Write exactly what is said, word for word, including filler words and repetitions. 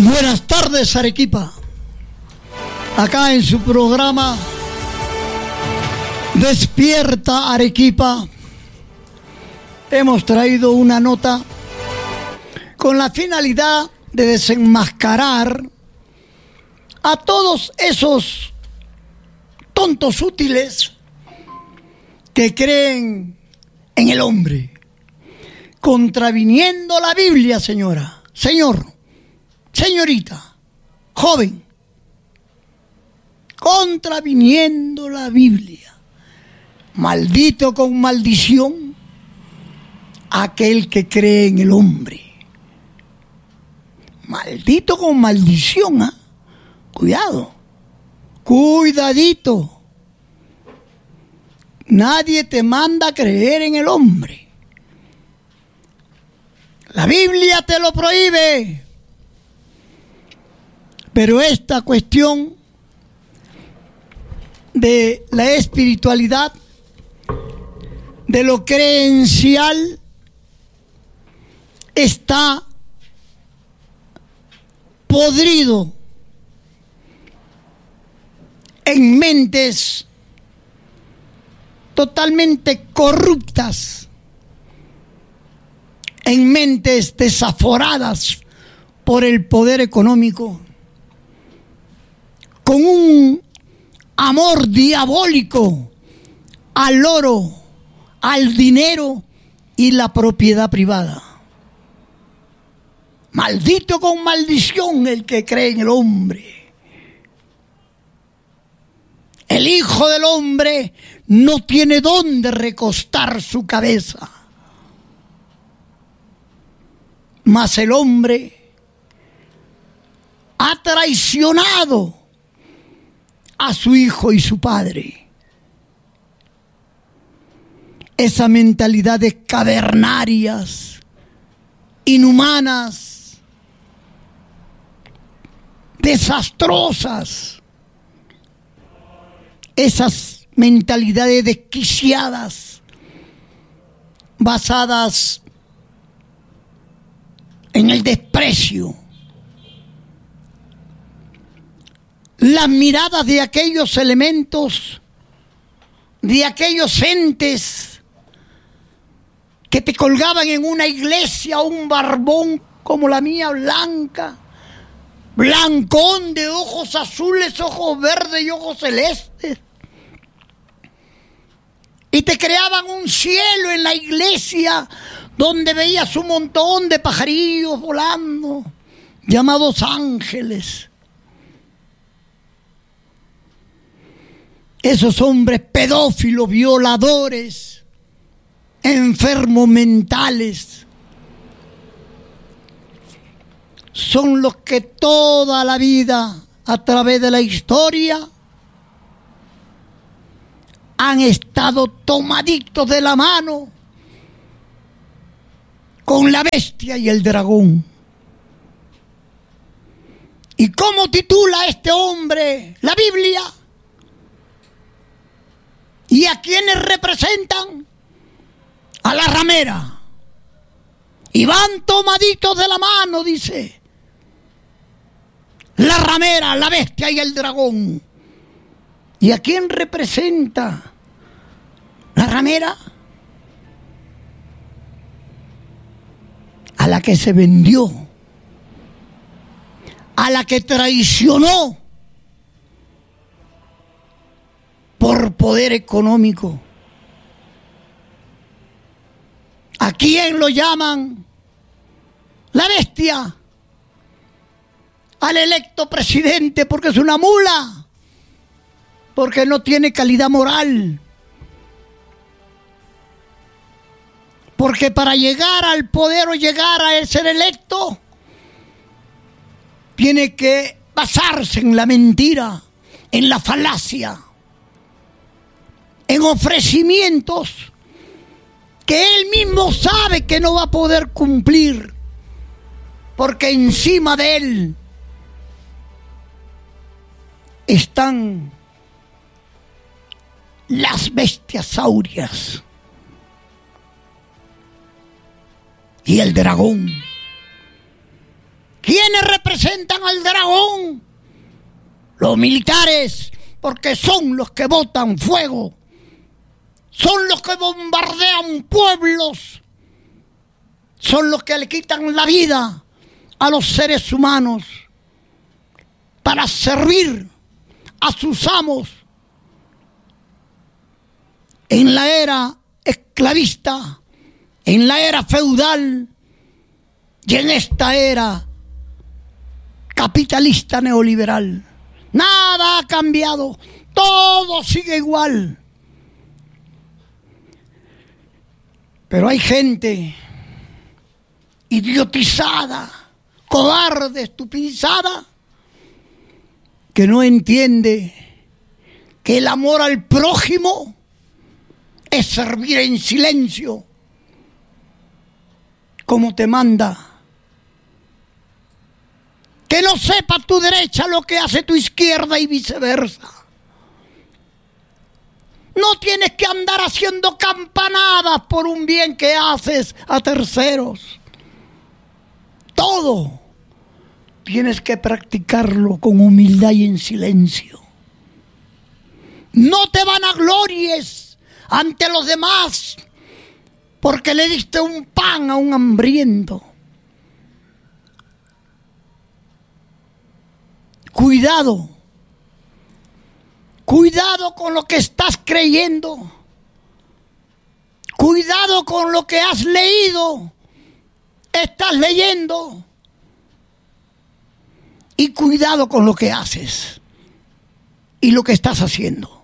Buenas tardes, Arequipa. Acá en su programa Despierta Arequipa hemos traído una nota con la finalidad de desenmascarar a todos esos tontos útiles que creen en el hombre, contraviniendo la Biblia, señora, señor, señorita, joven, contraviniendo la Biblia. Maldito con maldición aquel que cree en el hombre. Maldito con maldición, ¿eh? Cuidado, cuidadito. Nadie te manda a creer en el hombre. La Biblia te lo prohíbe. Pero esta cuestión de la espiritualidad, de lo creencial, está podrido en mentes totalmente corruptas, en mentes desaforadas por el poder económico, con un amor diabólico al oro, al dinero y la propiedad privada. Maldito con maldición el que cree en el hombre. El Hijo del Hombre no tiene dónde recostar su cabeza. Mas el hombre ha traicionado a su hijo y su padre. Esa mentalidad de cavernarias, inhumanas, desastrosas, esas mentalidades desquiciadas, basadas en el desprecio, las miradas de aquellos elementos, de aquellos entes que te colgaban en una iglesia, un barbón como la mía, blanca, blancón, de ojos azules, ojos verdes y ojos celestes, y te creaban un cielo en la iglesia donde veías un montón de pajarillos volando, llamados ángeles. Esos hombres pedófilos, violadores, enfermos mentales, son los que toda la vida, a través de la historia, han estado tomaditos de la mano con la bestia y el dragón. ¿Y cómo titula este hombre la Biblia? ¿Y a quiénes representan? A la ramera. Y van tomaditos de la mano, dice. La ramera, la bestia y el dragón. ¿Y a quién representa la ramera? A la que se vendió, a la que traicionó por poder económico. ¿A quién lo llaman? La bestia. Al electo presidente, porque es una mula, porque no tiene calidad moral, porque para llegar al poder o llegar a ser electo tiene que basarse en la mentira, en la falacia, en ofrecimientos que él mismo sabe que no va a poder cumplir, porque encima de él están las bestias saurias y el dragón. ¿Quiénes representan representan al dragón. Los militares, porque son los que botan fuego, son los que bombardean pueblos, son los que le quitan la vida a los seres humanos para servir a sus amos. En la era esclavista, en la era feudal y en esta era capitalista neoliberal. Nada ha cambiado, todo sigue igual. Pero hay gente idiotizada, cobarde, estupidizada, que no entiende que el amor al prójimo es servir en silencio, como te manda. Que no sepa tu derecha lo que hace tu izquierda y viceversa. No tienes que andar haciendo campanadas por un bien que haces a terceros. Todo tienes que practicarlo con humildad y en silencio. No te vanaglories ante los demás porque le diste un pan a un hambriento. Cuidado, cuidado con lo que estás creyendo, cuidado con lo que has leído, estás leyendo, y cuidado con lo que haces y lo que estás haciendo.